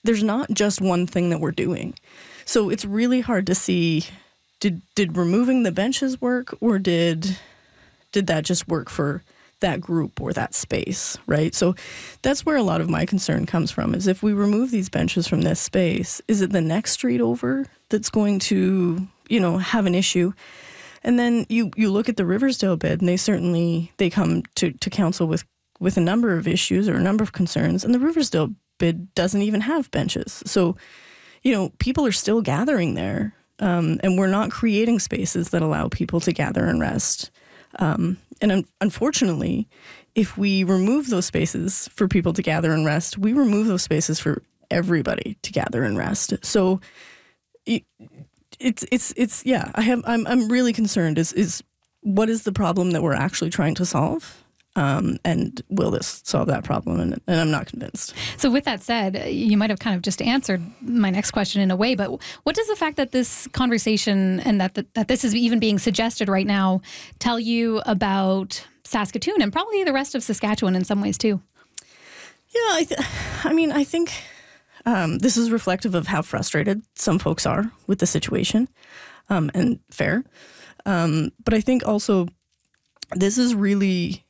there's not just one thing that we're doing. So it's really hard to see, did removing the benches work, or did that just work for that group or that space, right? So that's where a lot of my concern comes from, is if we remove these benches from this space, is it the next street over that's going to, have an issue? And then you look at the Riversdale bid, and they come to council with a number of issues or a number of concerns, and the Riversdale bid doesn't even have benches. So, people are still gathering there, and we're not creating spaces that allow people to gather and rest. And unfortunately, if we remove those spaces for people to gather and rest, we remove those spaces for everybody to gather and rest. So I'm really concerned is what is the problem that we're actually trying to solve? And will this solve that problem? And I'm not convinced. So with that said, you might have kind of just answered my next question in a way, but what does the fact that this conversation and that this is even being suggested right now tell you about Saskatoon and probably the rest of Saskatchewan in some ways too? Yeah, I think this is reflective of how frustrated some folks are with the situation, and fair. But I think also this is really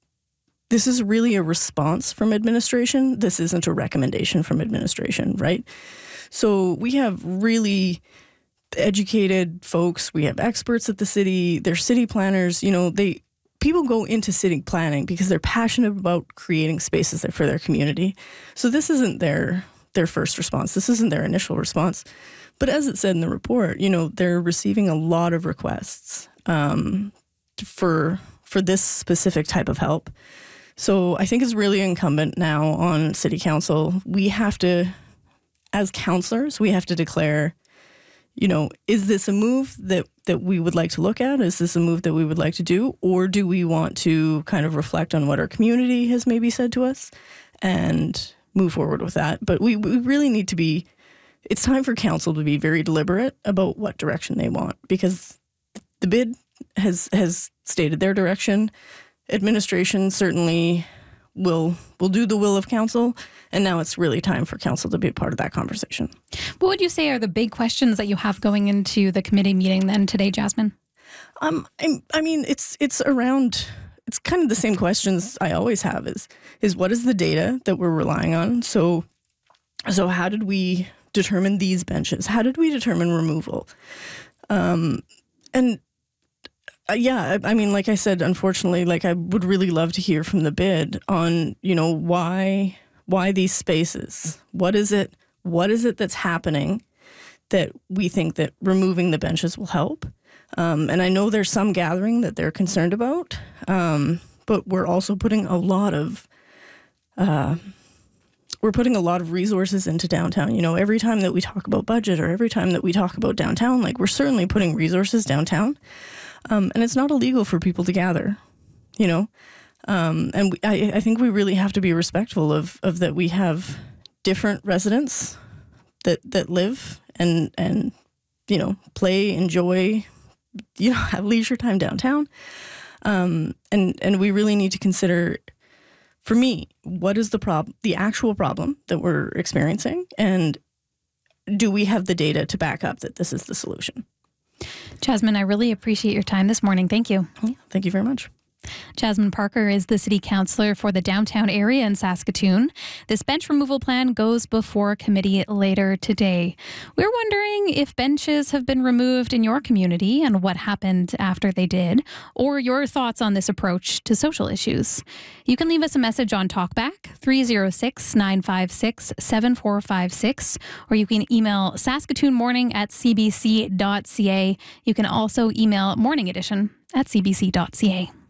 a response from administration. This isn't a recommendation from administration, right? So we have really educated folks. We have experts at the city. They're city planners. People go into city planning because they're passionate about creating spaces for their community. So this isn't their first response. This isn't their initial response. But as it said in the report, they're receiving a lot of requests for this specific type of help. So I think it's really incumbent now on City Council. We have to, as councillors, we have to declare, is this a move that we would like to look at? Is this a move that we would like to do? Or do we want to kind of reflect on what our community has maybe said to us and move forward with that? But we really need to be, it's time for council to be very deliberate about what direction they want, because the bid has stated their direction. Administration certainly will do the will of council, and now it's really time for council to be a part of that conversation. What would you say are the big questions that you have going into the committee meeting then today, Jasmine? It's around, it's kind of the same questions I always have is what is the data that we're relying on? So how did we determine these benches? How did we determine removal? Like I said, unfortunately, I would really love to hear from the bid on, why these spaces? What is it that's happening that we think that removing the benches will help? And I know there's some gathering that they're concerned about, but we're also putting a lot of resources into downtown. Every time that we talk about budget or every time that we talk about downtown, we're certainly putting resources downtown. And it's not illegal for people to gather, and I think we really have to be respectful of that. We have different residents that live and play, enjoy, have leisure time downtown. And we really need to consider, for me, what is the actual problem that we're experiencing, and do we have the data to back up that this is the solution? Jasmine, I really appreciate your time this morning. Thank you. Yeah, thank you very much. Jasmine Parker is the city councillor for the downtown area in Saskatoon. This bench removal plan goes before committee later today. We're wondering if benches have been removed in your community and what happened after they did, or your thoughts on this approach to social issues. You can leave us a message on Talkback 306-956-7456, or you can email saskatoonmorning@cbc.ca. You can also email Morning Edition at cbc.ca.